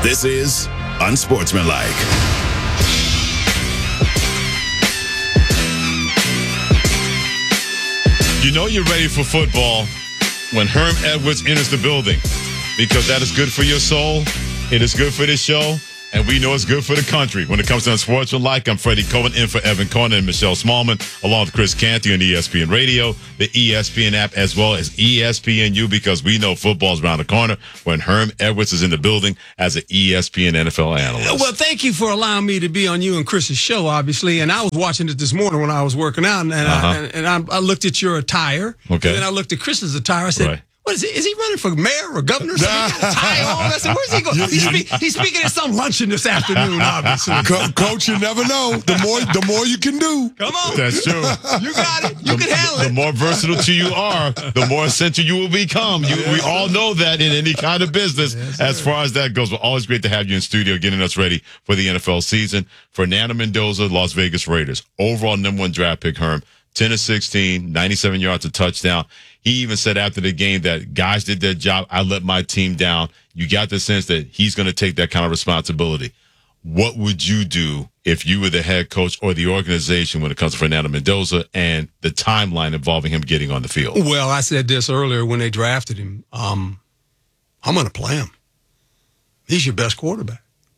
This is Unsportsmanlike. You know you're ready for football when Herm Edwards enters the building, because that is good for your soul. It is good for this show, and we know it's good for the country. When it comes to Unsportsmanlike, I'm Freddie Coleman in for Evan Corner and Michelle Smallman, along with Chris Canty on ESPN Radio, the ESPN app, as well as ESPNU, because we know football's around the corner when Herm Edwards is in the building as an ESPN NFL analyst. Well, thank you for allowing me to be on you and Chris's show, obviously. And I was watching it this morning when I was working out, and I looked at your attire. Okay. And then I looked at Chris's attire. I said, Right. What is he? Is he running for mayor or governor? He got a tie on. I said, where's he going? He's speaking at some luncheon this afternoon, obviously. Coach, you never know. The more you can do. Come on. That's true. You got it. You can handle The it. more versatile you are, the more essential you will become. We all know that in any kind of business. Yes, as far as that goes, but always great to have you in studio, getting us ready for the NFL season. Fernando Mendoza, Las Vegas Raiders, overall #1 draft pick, Herm, 10 of 16, 97 yards, a touchdown. He even said after the game that guys did their job. I let my team down. You got the sense that he's going to take that kind of responsibility. What would you do if you were the head coach or the organization when it comes to Fernando Mendoza and the timeline involving him getting on the field? Well, I said this earlier when they drafted him. I'm going to play him. He's your best quarterback.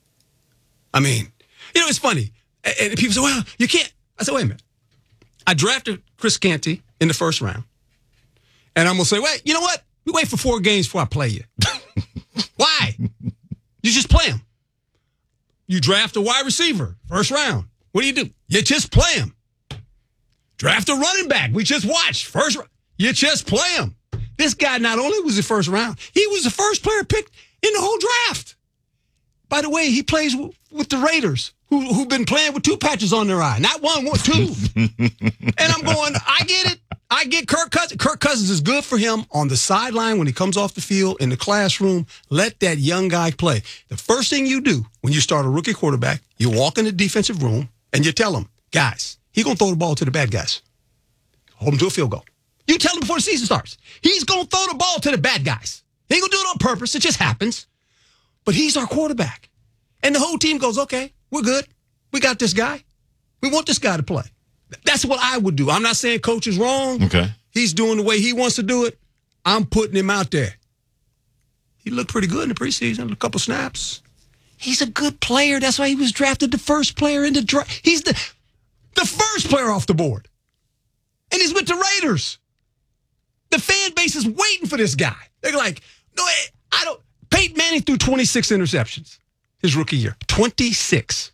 I mean, it's funny. And people say, well, you can't. I said, wait a minute. I drafted Chris Canty in the first round. And I'm going to say, wait, you know what? We wait for 4 games before I play you. Why? You just play him. You draft a wide receiver, first round. What do? You just play him. Draft a running back. We just watched. First round. You just play him. This guy not only was the first round, he was the first player picked in the whole draft. By the way, he plays with the Raiders, who've been playing with 2 patches on their eye. Not 1, 2. And I'm going, I get it. I get Kirk Cousins. Kirk Cousins is good for him on the sideline when he comes off the field, in the classroom. Let that young guy play. The first thing you do when you start a rookie quarterback, you walk in the defensive room and you tell him, guys, he's going to throw the ball to the bad guys. Hold him to a field goal. You tell him before the season starts. He's going to throw the ball to the bad guys. He ain't going to do it on purpose. It just happens. But he's our quarterback. And the whole team goes, okay, we're good. We got this guy. We want this guy to play. That's what I would do. I'm not saying coach is wrong. Okay. He's doing the way he wants to do it. I'm putting him out there. He looked pretty good in the preseason, a couple snaps. He's a good player. That's why he was drafted the first player in the draft. He's the first player off the board. And he's with the Raiders. The fan base is waiting for this guy. They're like, no, I don't. Peyton Manning threw 26 interceptions his rookie year. 26.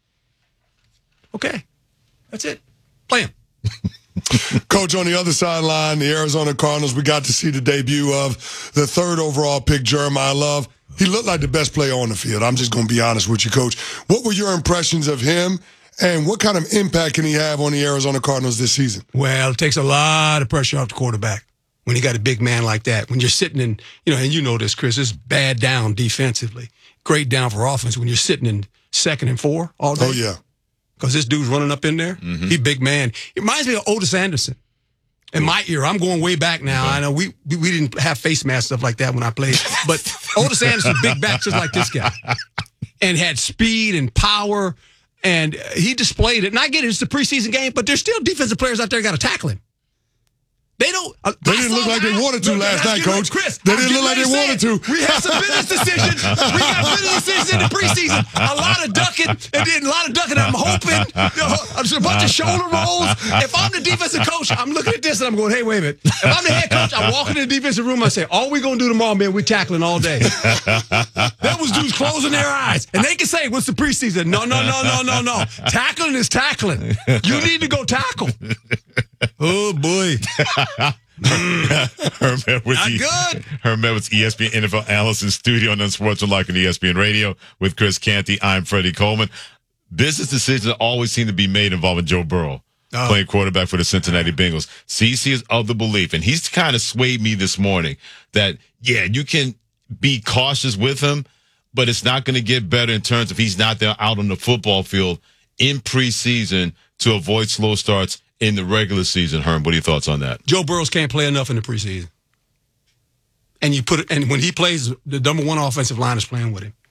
Okay. That's it. Play him. Coach, on the other sideline, the Arizona Cardinals, we got to see the debut of the 3rd overall pick, Jeremiah Love. He looked like the best player on the field. I'm just going to be honest with you, Coach. What were your impressions of him, and what kind of impact can he have on the Arizona Cardinals this season? Well, it takes a lot of pressure off the quarterback when you got a big man like that. When you're sitting in, and you know this, Chris, it's bad down defensively. Great down for offense when you're sitting in 2nd and 4 all day. Oh, yeah. Because this dude's running up in there. Mm-hmm. He big man. It reminds me of Otis Anderson. In my era, I'm going way back now. I know we didn't have face masks, stuff like that when I played. But Otis Anderson, big back, just like this guy. And had speed and power. And he displayed it. And I get it, it's the preseason game, but there's still defensive players out there got to tackle him. They don't. They didn't look like they wanted to last night, Coach. Chris, they didn't look like they wanted to. We had some business decisions. We got business decisions in the preseason. A lot of ducking, and then a lot of ducking. I'm hoping there's a bunch of shoulder rolls. If I'm the defensive coach, I'm looking at this and I'm going, hey, wait a minute. If I'm the head coach, I'm walking in the defensive room. I say, all we gonna do tomorrow, man, we tackling all day. That was dudes closing their eyes, and they can say, what's the preseason? No. Tackling is tackling. You need to go tackle. Oh boy. Herm Edwards, ESPN NFL analyst in studio on Unsportsmanlike on ESPN Radio with Chris Canty. I'm Freddie Coleman. Business decisions always seem to be made involving Joe Burrow, playing quarterback for the Cincinnati Bengals. CC is of the belief, and he's kind of swayed me this morning, that, yeah, you can be cautious with him, but it's not going to get better in terms of he's not there out on the football field in preseason to avoid slow starts in the regular season. Herm, what are your thoughts on that? Joe Burrows can't play enough in the preseason. And when he plays, the number 1 offensive line is playing with him.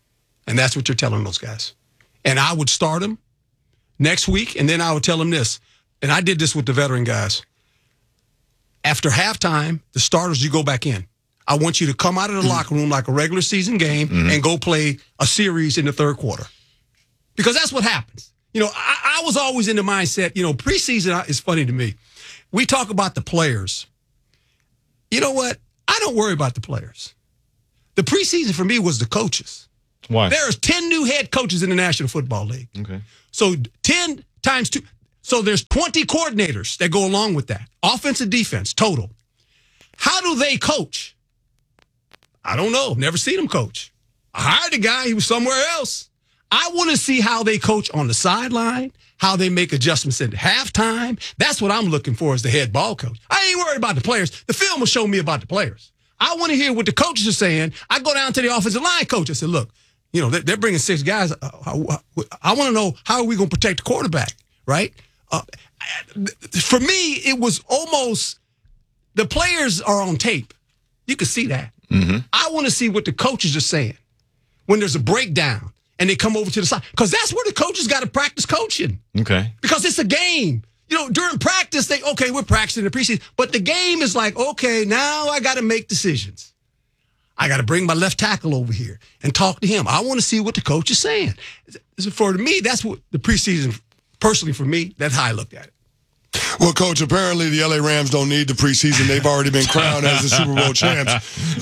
And that's what you're telling those guys. And I would start them next week, and then I would tell them this. And I did this with the veteran guys. After halftime, the starters, you go back in. I want you to come out of the locker room like a regular season game and go play a series in the third quarter. Because that's what happens. I was always in the mindset, preseason is funny to me. We talk about the players. You know what? I don't worry about the players. The preseason for me was the coaches. Why? There's 10 new head coaches in the National Football League. Okay. So 10 times 2. So there's 20 coordinators that go along with that. Offense and defense, total. How do they coach? I don't know. Never seen them coach. I hired a guy. He was somewhere else. I want to see how they coach on the sideline, how they make adjustments at halftime. That's what I'm looking for as the head ball coach. I ain't worried about the players. The film will show me about the players. I want to hear what the coaches are saying. I go down to the offensive line coach. I said, look, they're bringing 6 guys. I want to know, how are we going to protect the quarterback, right? For me, it was almost, the players are on tape. You can see that. Mm-hmm. I want to see what the coaches are saying when there's a breakdown and they come over to the side. Because that's where the coaches got to practice coaching. Okay. Because it's a game. During practice, we're practicing the preseason. But the game is like, okay, now I got to make decisions. I got to bring my left tackle over here and talk to him. I want to see what the coach is saying. For me, that's what the preseason, personally for me, that's how I looked at it. Well, Coach, apparently the LA Rams don't need the preseason. They've already been crowned as the Super Bowl champs.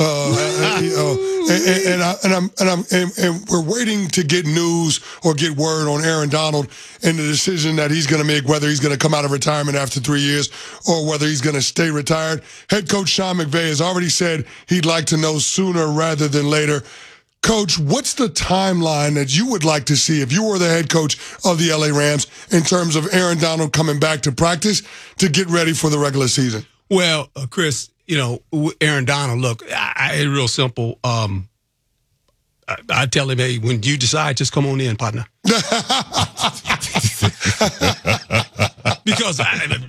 And we're waiting to get news or get word on Aaron Donald and the decision that he's going to make, whether he's going to come out of retirement after 3 years or whether he's going to stay retired. Head coach Sean McVay has already said he'd like to know sooner rather than later. Coach, what's the timeline that you would like to see if you were the head coach of the LA Rams in terms of Aaron Donald coming back to practice to get ready for the regular season? Well, Chris, Aaron Donald, look, it's real simple. I tell him, hey, when you decide, just come on in, partner. Because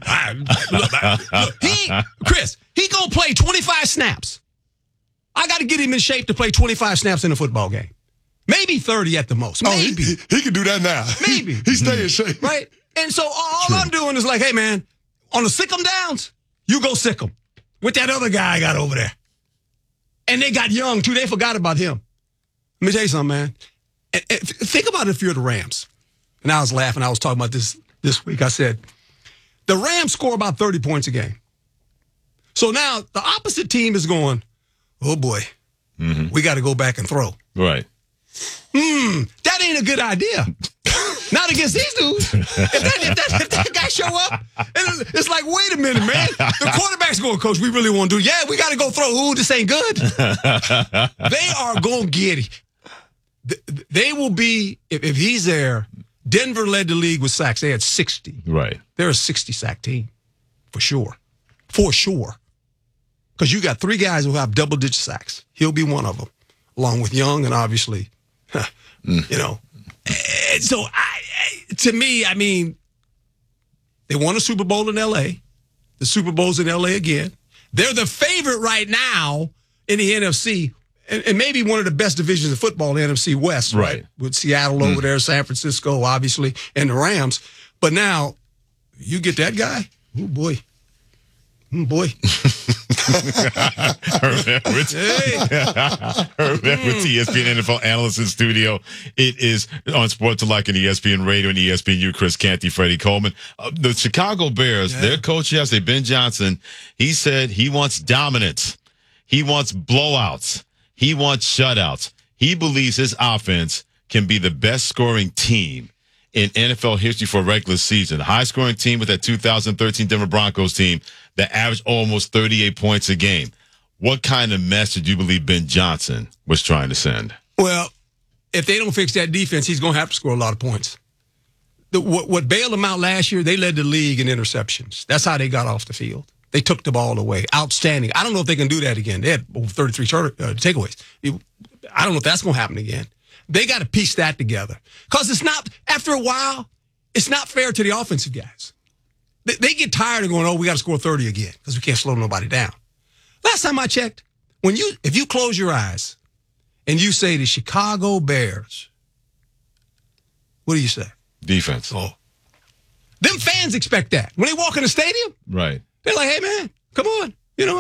Chris, he gonna play 25 snaps. I got to get him in shape to play 25 snaps in a football game. Maybe 30 at the most. Maybe. He can do that now. Maybe. He stay in shape. Right? And so all I'm doing is like, hey, man, on the sick 'em downs, you go sick 'em with that other guy I got over there. And they got young, too. They forgot about him. Let me tell you something, man. And think about it if you're the Rams. And I was laughing. I was talking about this week. I said, the Rams score about 30 points a game. So now the opposite team is going, oh, boy, we got to go back and throw. Right. That ain't a good idea. Not against these dudes. If that guy show up, it's like, wait a minute, man. The quarterback's going, Coach, we really want to do it. Yeah, we got to go throw. Ooh, this ain't good. They are going to get it. They will be, if he's there, Denver led the league with sacks. They had 60. Right. They're a 60-sack team, for sure. For sure. Because you got 3 guys who have double-digit sacks. He'll be one of them, along with Young and obviously, And so, to me, I mean, they won a Super Bowl in L.A. The Super Bowl's in L.A. again. They're the favorite right now in the NFC, and maybe one of the best divisions of football, the NFC West, right? With Seattle over there, San Francisco, obviously, and the Rams. But now, you get that guy, oh, boy. Boy. Herb Edwards. Herb Edwards, ESPN NFL analyst in studio. It is on Sports Alike and ESPN Radio and ESPNU. Chris Canty, Freddie Coleman. The Chicago Bears, their coach yesterday, Ben Johnson, he said he wants dominance. He wants blowouts. He wants shutouts. He believes his offense can be the best scoring team in NFL history for a regular season. The high scoring team with that 2013 Denver Broncos team that averaged almost 38 points a game. What kind of message do you believe Ben Johnson was trying to send? Well, if they don't fix that defense, he's going to have to score a lot of points. What bailed them out last year, they led the league in interceptions. That's how they got off the field. They took the ball away. Outstanding. I don't know if they can do that again. They had over 33 takeaways. I don't know if that's going to happen again. They got to piece that together. Because it's not, after a while, it's not fair to the offensive guys. They get tired of going, oh, we got to score 30 again because we can't slow nobody down. Last time I checked, if you close your eyes and you say the Chicago Bears, what do you say? Defense. Oh. Them fans expect that. When they walk in the stadium, Right. they're like, hey, man, come on.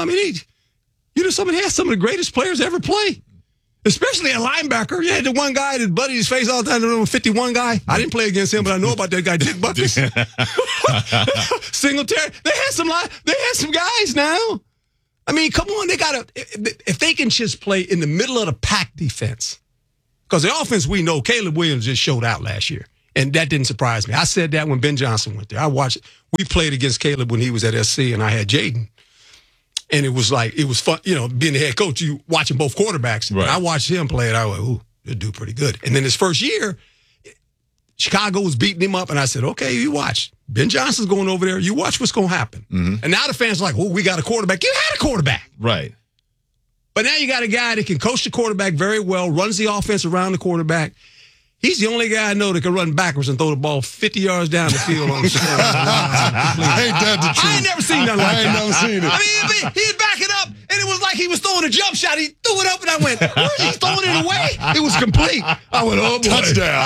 Somebody has some of the greatest players ever play. Especially a linebacker. You had the one guy that buddied his face all the time, the 51 guy. I didn't play against him, but I know about that guy, Dick Buckus. Singletary. They had some guys now. I mean, come on, if they can just play in the middle of the pack defense. Because the offense we know, Caleb Williams just showed out last year. And that didn't surprise me. I said that when Ben Johnson went there. We played against Caleb when he was at SC, and I had Jaden. And it was fun, being the head coach, you watching both quarterbacks. Right. And I watched him play it. I went, ooh, he'll do pretty good. And then his first year, Chicago was beating him up. And I said, okay, you watch. Ben Johnson's going over there. You watch what's going to happen. Mm-hmm. And now the fans are like, oh, we got a quarterback. You had a quarterback. Right. But now you got a guy that can coach the quarterback very well, runs the offense around the quarterback. He's the only guy I know that can run backwards and throw the ball 50 yards down the field on the score. Ain't that the truth? I ain't never seen nothing like that. I ain't never seen it. I mean, he'd back it up, and it was like he was throwing a jump shot. He threw it up, and I went, where's he throwing it away? It was complete. I went, oh, boy. Touchdown.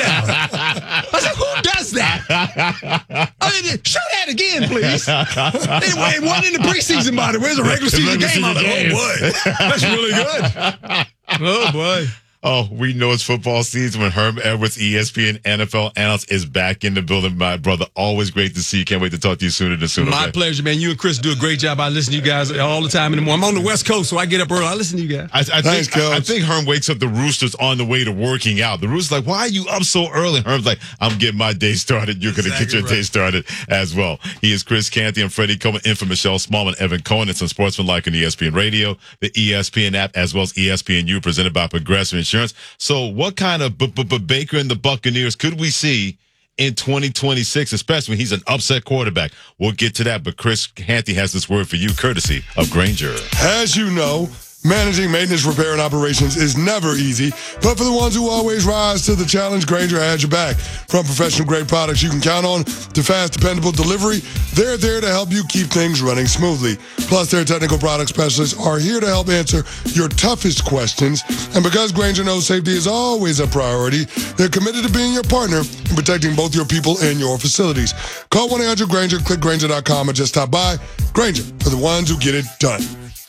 I said, who does that? I mean, show that again, please. Anyway, it wasn't in the preseason, by the way. It was a regular season game. I was like, oh, boy. That's really good. Oh, boy. Oh, we know it's football season when Herm Edwards, ESPN NFL analyst, is back in the building. My brother, always great to see you. Can't wait to talk to you sooner than sooner. My pleasure, man. You and Chris do a great job. I listen to you guys all the time in the morning. I'm on the West Coast, so I get up early. I listen to you guys. I think Herm wakes up the Roosters on the way to working out. The Roosters like, why are you up so early? Herm's like, I'm getting my day started. You're going to get your day started as well. He is Chris Canty and Freddie Coleman, in for Michelle Smallman, Evan Cohen. It's on Sportsmanlike on ESPN Radio, the ESPN app, as well as ESPNU, presented by Progressive Insurance. So what kind of Baker and the Buccaneers could we see in 2026, especially when he's an upset quarterback? We'll get to that, but Chris Canty has this word for you, courtesy of Grainger. As you know, managing maintenance, repair, and operations is never easy, but for the ones who always rise to the challenge, Grainger has your back. From professional-grade products you can count on to fast, dependable delivery, they're there to help you keep things running smoothly. Plus, their technical product specialists are here to help answer your toughest questions. And because Grainger knows safety is always a priority, they're committed to being your partner in protecting both your people and your facilities. Call 1-800-GRAINGER, click Grainger.com, or just stop by. Grainger, for the ones who get it done.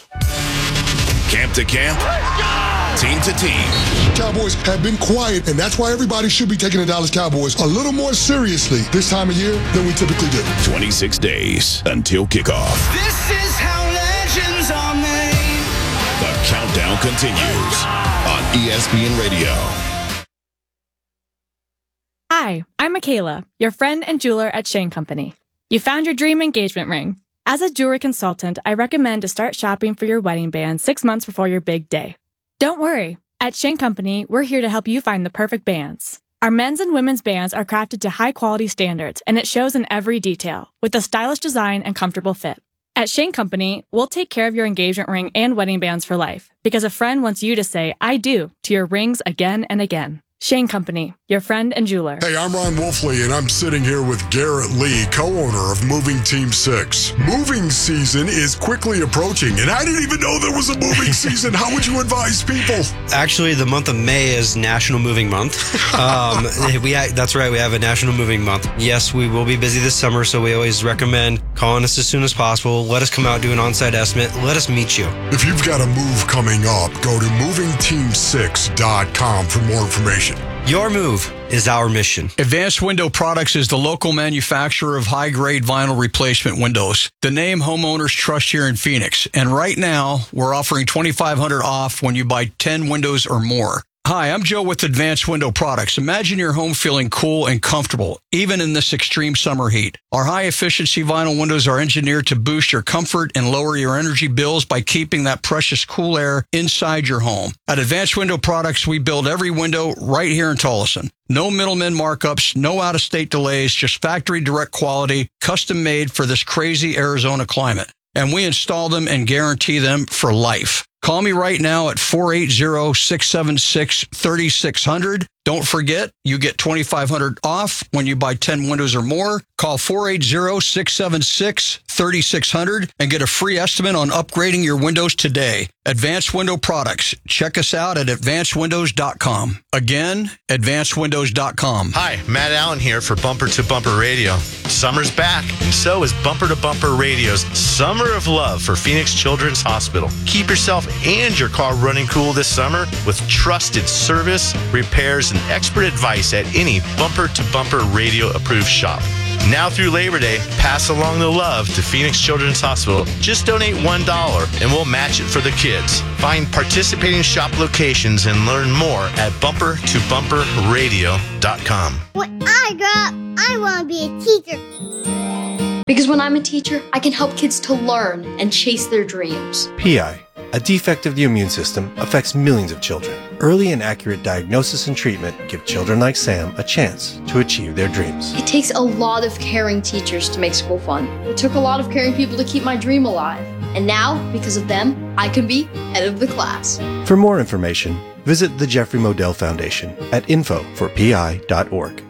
Camp to camp, team to team. Cowboys have been quiet, and that's why everybody should be taking the Dallas Cowboys a little more seriously this time of year than we typically do. 26 days until kickoff. This is how legends are made. The countdown continues on ESPN Radio. Hi, I'm Michaela, your friend and jeweler at Shane Company. You found your dream engagement ring. As a jewelry consultant, I recommend to start shopping for your wedding band 6 months before your big day. Don't worry. At Shane Company, we're here to help you find the perfect bands. Our men's and women's bands are crafted to high-quality standards, and it shows in every detail, with a stylish design and comfortable fit. At Shane Company, we'll take care of your engagement ring and wedding bands for life, because a friend wants you to say, I do, to your rings again and again. Shane Company, your friend and jeweler. Hey, I'm Ron Wolfley, and I'm sitting here with Garrett Lee, co-owner of Moving Team 6. Moving season is quickly approaching, and I didn't even know there was a moving season. How would you advise people? Actually, the month of May is National Moving Month. That's right, we have a National Moving Month. Yes, we will be busy this summer, so we always recommend calling us as soon as possible. Let us come out, do an on-site estimate. Let us meet you. If you've got a move coming up, go to movingteam6.com for more information. Your move is our mission. Advanced Window Products is the local manufacturer of high-grade vinyl replacement windows. The name homeowners trust here in Phoenix. And right now, we're offering $2,500 off when you buy 10 windows or more. Hi, I'm Joe with Advanced Window Products. Imagine your home feeling cool and comfortable, even in this extreme summer heat. Our high-efficiency vinyl windows are engineered to boost your comfort and lower your energy bills by keeping that precious cool air inside your home. At Advanced Window Products, we build every window right here in Tolleson. No middlemen markups, no out-of-state delays, just factory direct quality, custom made for this crazy Arizona climate. And we install them and guarantee them for life. Call me right now at 480-676-3600. Don't forget, you get $2,500 off when you buy 10 windows or more. Call 480-676-3600 and get a free estimate on upgrading your windows today. Advanced Window Products. Check us out at advancedwindows.com. Again, advancedwindows.com. Hi, Matt Allen here for Bumper to Bumper Radio. Summer's back, and so is Bumper to Bumper Radio's Summer of Love for Phoenix Children's Hospital. Keep yourself and your car running cool this summer with trusted service, repairs, and expert advice at any Bumper to Bumper Radio approved shop. Now through Labor Day, pass along the love to Phoenix Children's Hospital. Just donate $1 and we'll match it for the kids. Find participating shop locations and learn more at bumpertobumperradio.com. When I grow up, I want to be a teacher. Because when I'm a teacher, I can help kids to learn and chase their dreams. PI, a defect of the immune system, affects millions of children. Early and accurate diagnosis and treatment give children like Sam a chance to achieve their dreams. It takes a lot of caring teachers to make school fun. It took a lot of caring people to keep my dream alive. And now, because of them, I can be head of the class. For more information, visit the Jeffrey Modell Foundation at info4pi.org.